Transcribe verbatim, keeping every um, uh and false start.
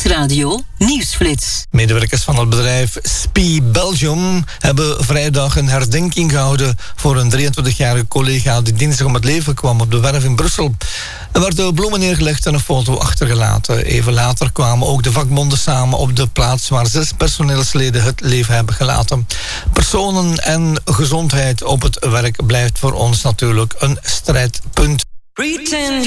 Nieuwsradio Nieuwsflits. Medewerkers van het bedrijf Spee Belgium hebben vrijdag een herdenking gehouden voor een drieëntwintigjarige collega die dinsdag om het leven kwam op de werf in Brussel. Er werden bloemen neergelegd en een foto achtergelaten. Even later kwamen ook de vakbonden samen op de plaats waar zes personeelsleden het leven hebben gelaten. Personen en gezondheid op het werk blijft voor ons natuurlijk een strijdpunt. Pretend